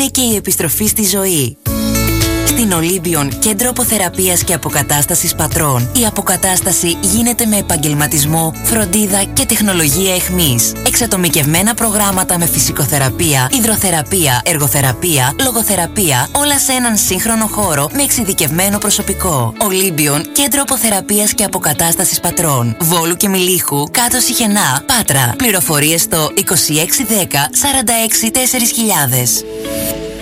και η επιστροφή στη ζωή. Στην Ολύμπιον Κέντρο Αποθεραπείας και Αποκατάστασης Πατρών, η αποκατάσταση γίνεται με επαγγελματισμό, φροντίδα και τεχνολογία εχμής. Εξατομικευμένα προγράμματα με φυσικοθεραπεία, υδροθεραπεία, εργοθεραπεία, λογοθεραπεία, όλα σε έναν σύγχρονο χώρο με εξειδικευμένο προσωπικό. Ολύμπιον Κέντρο Αποθεραπείας και Αποκατάστασης Πατρών, Βόλου και Μιλίχου, κάτω Σιχενά, Πάτρα. Πληροφορίες στο 2610 46 4000.